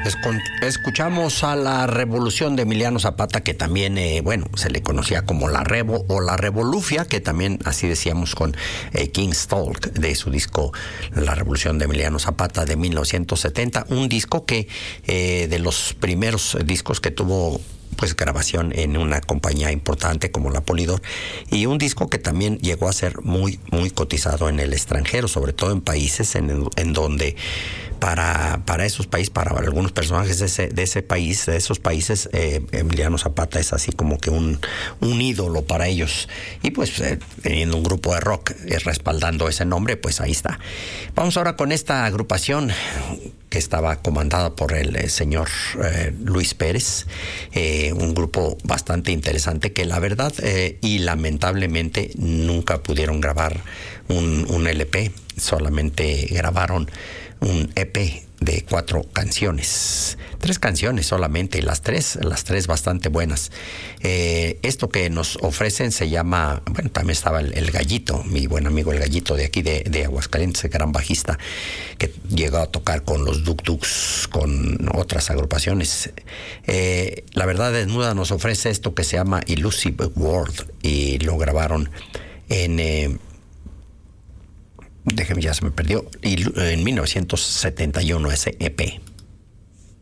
Escuchamos a la Revolución de Emiliano Zapata, que también, se le conocía como la Revo o la Revolufia, que también así decíamos con King's Talk, de su disco La Revolución de Emiliano Zapata de 1970, un disco que de los primeros discos que tuvo pues grabación en una compañía importante como la Polydor, y un disco que también llegó a ser muy cotizado en el extranjero, sobre todo en países en donde para esos países, para algunos personajes de esos países, Emiliano Zapata es así como que un ídolo para ellos, y pues teniendo un grupo de rock respaldando ese nombre, pues ahí está. Vamos ahora con esta agrupación que estaba comandada por el señor Luis Pérez, un grupo bastante interesante que la verdad y lamentablemente nunca pudieron grabar un LP, solamente grabaron un EP de 4 canciones, 3 canciones solamente, y las tres bastante buenas. Esto que nos ofrecen se llama, también estaba el Gallito, mi buen amigo el Gallito de aquí de Aguascalientes, gran bajista que llegó a tocar con los Duk Duks, con otras agrupaciones. La Verdad Desnuda nos ofrece esto que se llama Illusive World, y lo grabaron en ya se me perdió, en 1971 ese EP.